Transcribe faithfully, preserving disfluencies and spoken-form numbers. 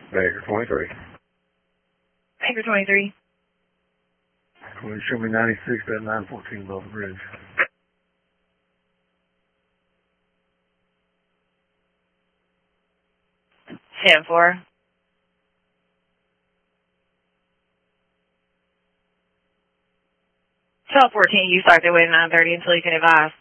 Baker twenty-three. Baker twenty-three. Will you show me ninety-six at nine fourteen above the bridge? ten four. twelve fourteen, you start the way to nine thirty until you can advise.